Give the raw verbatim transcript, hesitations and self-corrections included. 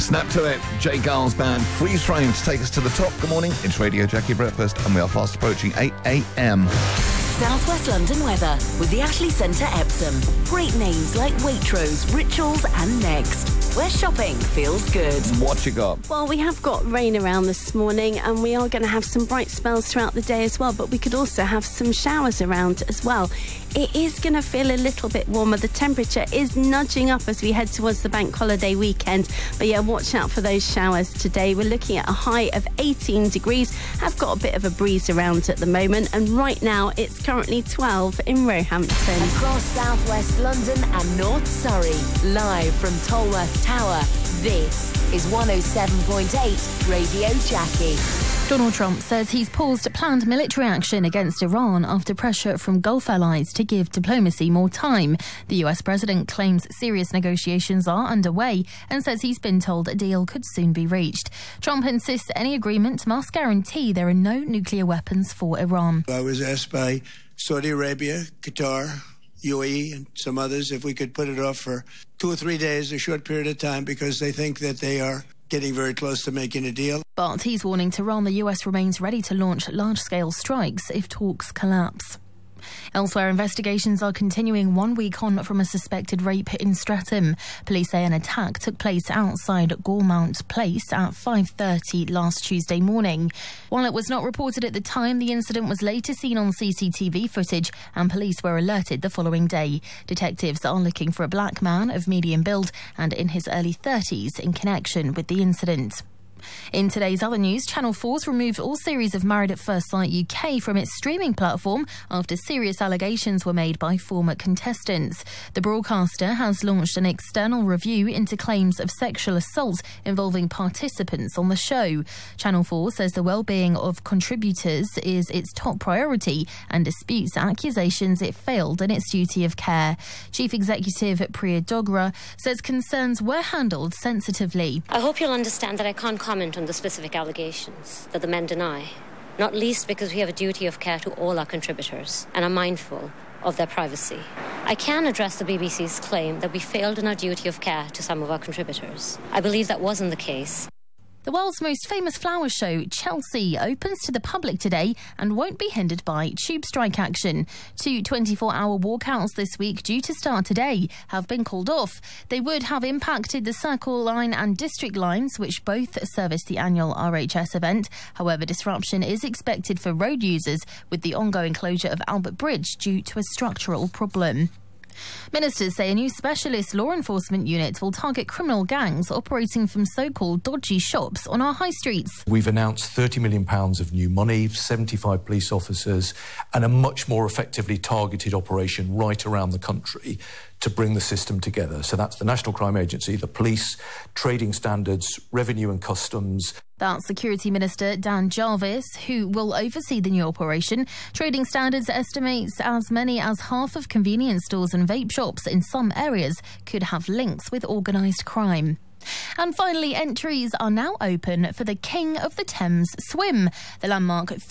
Snap to it. Jay Giles Band, Freeze Frame to take us to the top. Good morning. It's Radio Jackie Breakfast, and we are fast approaching eight a.m. South West London weather with the Ashley Centre Epsom. Great names like Waitrose, Rituals and Next, where shopping feels good. What you got? Well, we have got rain around this morning, and we are going to have some bright spells throughout the day as well, but we could also have some showers around as well. It is going to feel a little bit warmer. The temperature is nudging up as we head towards the bank holiday weekend. But yeah, watch out for those showers today. We're looking at a high of eighteen degrees. Have got a bit of a breeze around at the moment. And right now, it's currently twelve in Roehampton. Across southwest London and North Surrey, live from Tolworth Tower, this is one oh seven point eight Radio Jackie. Donald Trump says he's paused planned military action against Iran after pressure from Gulf allies to give diplomacy more time. The U S president claims serious negotiations are underway and says he's been told a deal could soon be reached. Trump insists any agreement must guarantee there are no nuclear weapons for Iran. I was asked by Saudi Arabia, Qatar, U A E and some others if we could put it off for two or three days, a short period of time, because they think that they are getting very close to making a deal. But he's warning Tehran the U S remains ready to launch large-scale strikes if talks collapse. Elsewhere, investigations are continuing one week on from a suspected rape in Streatham. Police say an attack took place outside Gormount Place at five thirty last Tuesday morning. While it was not reported at the time, the incident was later seen on C C T V footage and police were alerted the following day. Detectives are looking for a black man of medium build and in his early thirties in connection with the incident. In today's other news, Channel four's removed all series of Married at First Sight U K from its streaming platform after serious allegations were made by former contestants. The broadcaster has launched an external review into claims of sexual assault involving participants on the show. Channel four says the well-being of contributors is its top priority and disputes accusations it failed in its duty of care. Chief Executive Priya Dogra says concerns were handled sensitively. I hope you'll understand that I can't comment on the specific allegations that the men deny, not least because we have a duty of care to all our contributors and are mindful of their privacy. I can address the B B C's claim that we failed in our duty of care to some of our contributors. I believe that wasn't the case. The world's most famous flower show, Chelsea, opens to the public today and won't be hindered by tube strike action. Two twenty-four hour walkouts this week due to start today have been called off. They would have impacted the Circle Line and District Lines, which both service the annual R H S event. However, disruption is expected for road users with the ongoing closure of Albert Bridge due to a structural problem. Ministers say a new specialist law enforcement unit will target criminal gangs operating from so-called dodgy shops on our high streets. We've announced thirty million pounds of new money, seventy-five police officers and a much more effectively targeted operation right around the country to bring the system together. So that's the National Crime Agency, the police, trading standards, revenue and customs. That's Security Minister Dan Jarvis, who will oversee the new operation. Trading Standards estimates as many as half of convenience stores and vape shops in some areas could have links with organised crime. And finally, entries are now open for the King of the Thames swim. The landmark